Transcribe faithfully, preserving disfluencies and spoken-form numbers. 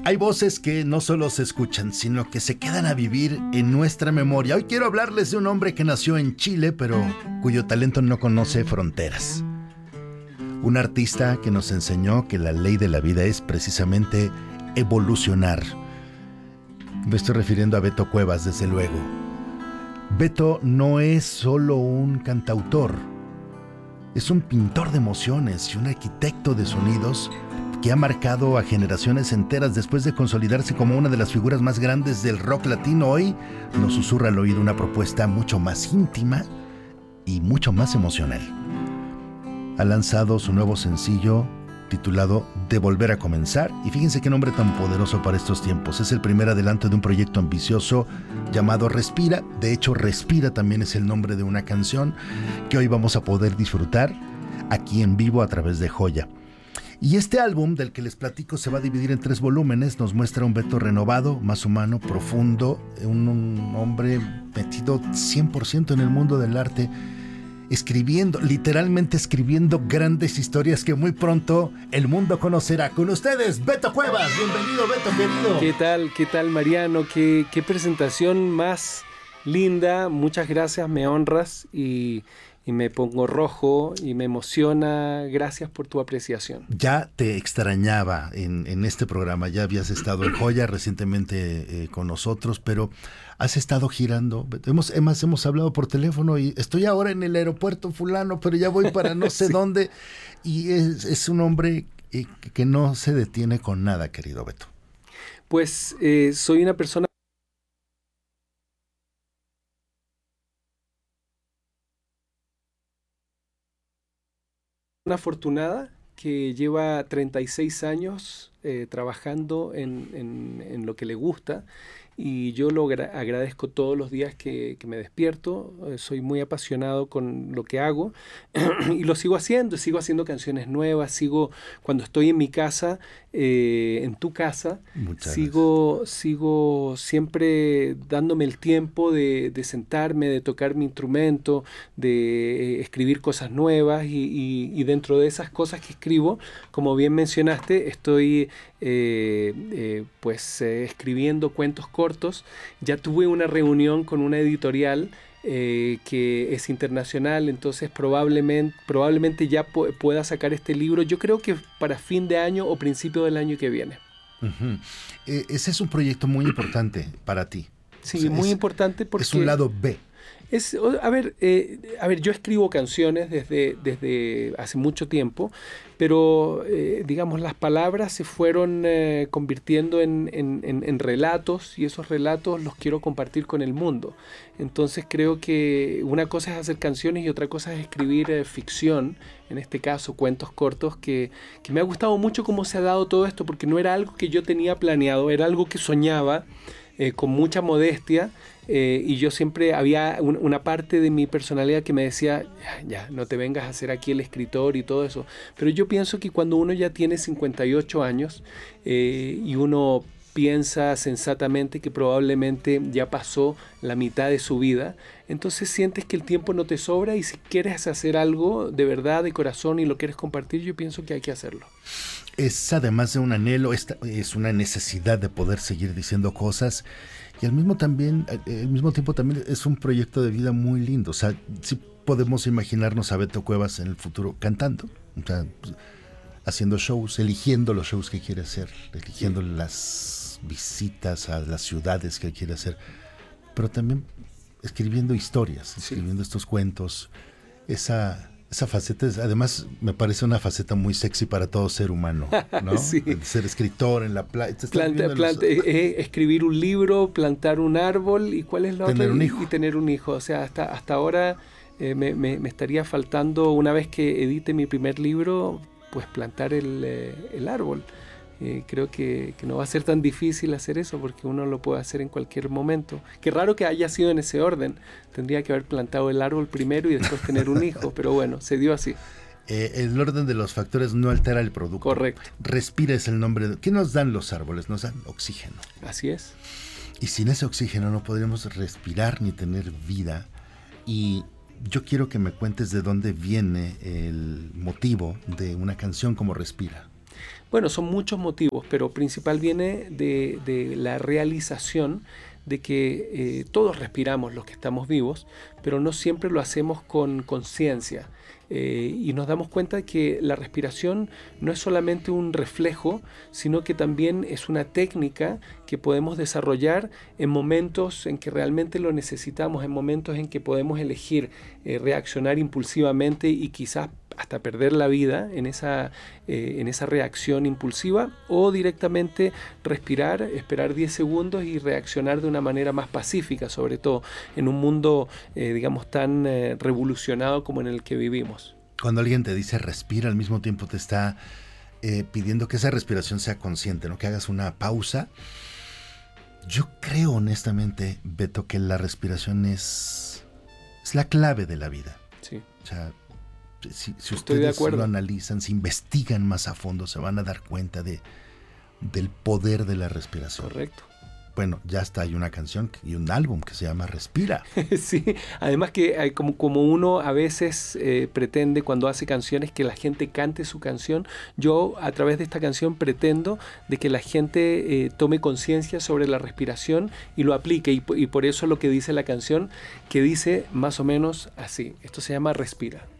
Hay voces que no solo se escuchan, sino que se quedan a vivir en nuestra memoria. Hoy quiero hablarles de un hombre que nació en Chile, pero cuyo talento no conoce fronteras. Un artista que nos enseñó que la ley de la vida es precisamente evolucionar. Me estoy refiriendo a Beto Cuevas, desde luego. Beto no es solo un cantautor, es un pintor de emociones y un arquitecto de sonidos que ha marcado a generaciones enteras. Después de consolidarse como una de las figuras más grandes del rock latino, hoy nos susurra al oído una propuesta mucho más íntima y mucho más emocional. Ha lanzado su nuevo sencillo titulado De Volver a Comenzar, y fíjense qué nombre tan poderoso para estos tiempos. Es el primer adelanto de un proyecto ambicioso llamado Respira. De hecho, Respira también es el nombre de una canción que hoy vamos a poder disfrutar aquí en vivo a través de Joya. Y este álbum del que les platico se va a dividir en tres volúmenes. Nos muestra un Beto renovado, más humano, profundo, un, un hombre metido cien por ciento en el mundo del arte, escribiendo, literalmente escribiendo grandes historias que muy pronto el mundo conocerá. Con ustedes, Beto Cuevas. Bienvenido, Beto, querido. ¿Qué tal? ¿Qué tal, Mariano? ¿Qué, qué presentación más linda? Muchas gracias, me honras y... y me pongo rojo y me emociona. Gracias por tu apreciación. Ya te extrañaba en, en este programa. Ya habías estado en Joya recientemente eh, con nosotros, pero has estado girando. Hemos, hemos, hemos hablado por teléfono y estoy ahora en el aeropuerto fulano, pero ya voy para no sé sí. dónde. Y es, es un hombre eh, que no se detiene con nada, querido Beto. Pues eh, soy una persona una afortunada que lleva treinta y seis años eh, trabajando en, en, en lo que le gusta, y yo lo gra- agradezco todos los días que, que me despierto. Eh, soy muy apasionado con lo que hago y lo sigo haciendo, sigo haciendo canciones nuevas, sigo cuando estoy en mi casa, eh, en tu casa, Muchas sigo, sigo siempre dándome el tiempo de, de sentarme, de tocar mi instrumento, de eh, escribir cosas nuevas, y, y, y dentro de esas cosas que escribo, como bien mencionaste, estoy eh, eh, pues eh, escribiendo cuentos cortos. Ya tuve una reunión con una editorial eh, que es internacional, entonces probablemente, probablemente ya pu- pueda sacar este libro, yo creo que para fin de año o principio del año que viene. Uh-huh. Eh, ese es un proyecto muy importante para ti. Sí, O sea, muy es, importante porque... es un lado B. Es, a ver, eh, a ver, yo escribo canciones desde, desde hace mucho tiempo, pero eh, digamos las palabras se fueron eh, convirtiendo en, en, en, en relatos, y esos relatos los quiero compartir con el mundo. Entonces creo que una cosa es hacer canciones y otra cosa es escribir eh, ficción, en este caso cuentos cortos, que, que me ha gustado mucho cómo se ha dado todo esto, porque no era algo que yo tenía planeado, era algo que soñaba eh, con mucha modestia. Eh, y yo siempre había un, una parte de mi personalidad que me decía, ya, ya, no te vengas a hacer aquí el escritor y todo eso. Pero yo pienso que cuando uno ya tiene cincuenta y ocho años eh, y uno piensa sensatamente que probablemente ya pasó la mitad de su vida, entonces sientes que el tiempo no te sobra, y si quieres hacer algo de verdad, de corazón, y lo quieres compartir, yo pienso que hay que hacerlo. Es además de un anhelo, esta, es una necesidad de poder seguir diciendo cosas, y al mismo, también, al mismo tiempo también es un proyecto de vida muy lindo. O sea, sí podemos imaginarnos a Beto Cuevas en el futuro cantando, o sea, haciendo shows, eligiendo los shows que quiere hacer, eligiendo sí. las visitas a las ciudades que quiere hacer, pero también escribiendo historias, escribiendo sí. estos cuentos. Esa... Esa faceta, es, además, me parece una faceta muy sexy para todo ser humano, ¿no? Sí. El ser escritor en la playa. Planta, planta, los... eh, escribir un libro, plantar un árbol, ¿y cuál es la tener otra? Un hijo. Y, y tener un hijo. O sea, hasta, hasta ahora eh, me, me, me estaría faltando, una vez que edite mi primer libro, pues plantar el, eh, el árbol. Eh, creo que, que no va a ser tan difícil hacer eso, porque uno lo puede hacer en cualquier momento. Qué raro que haya sido en ese orden. Tendría que haber plantado el árbol primero y después tener un hijo, pero bueno, se dio así. Eh, el orden de los factores no altera el producto. Correcto. Respira es el nombre. De... ¿Qué nos dan los árboles? Nos dan oxígeno. Así es. Y sin ese oxígeno no podríamos respirar ni tener vida. Y yo quiero que me cuentes de dónde viene el motivo de una canción como Respira. Bueno, son muchos motivos, pero principal viene de, de la realización de que eh, todos respiramos los que estamos vivos, pero no siempre lo hacemos con conciencia. Eh, y nos damos cuenta de que la respiración no es solamente un reflejo, sino que también es una técnica que podemos desarrollar en momentos en que realmente lo necesitamos, en momentos en que podemos elegir eh, reaccionar impulsivamente y quizás hasta perder la vida en esa, eh, en esa reacción impulsiva, o directamente respirar, esperar diez segundos y reaccionar de una manera más pacífica, sobre todo en un mundo, eh, digamos, tan eh, revolucionado como en el que vivimos. Cuando alguien te dice respira, al mismo tiempo te está eh, pidiendo que esa respiración sea consciente, ¿no? Que hagas una pausa. Yo creo honestamente, Beto, que la respiración es, es la clave de la vida. Sí. O sea, Si, si Estoy de ustedes acuerdo. lo analizan, si investigan más a fondo, se van a dar cuenta de, del poder de la respiración. Correcto. Bueno, ya está, hay una canción y un álbum que se llama Respira. Sí, además que hay como, como uno a veces eh, pretende cuando hace canciones que la gente cante su canción, yo a través de esta canción pretendo de que la gente eh, tome conciencia sobre la respiración y lo aplique, y, y por eso lo que dice la canción, que dice más o menos así, esto se llama Respira.